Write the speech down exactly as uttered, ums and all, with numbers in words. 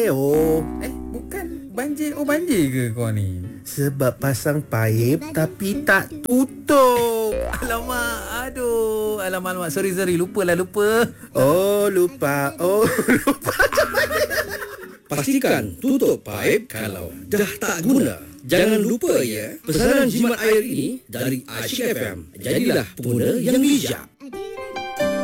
Oh, Eh, bukan banjir. Oh, banjir ke kau ni? sebab pasang paip tapi tak tutup. Alamak, aduh. Alamak, alamak. Sorry, sorry. Lupa lah, lupa. Oh, lupa. Oh, lupa. Pastikan tutup paip kalau dah tak guna. Jangan lupa ya, pesanan jimat air ini dari Asyik F M. Jadilah pengguna yang bijak.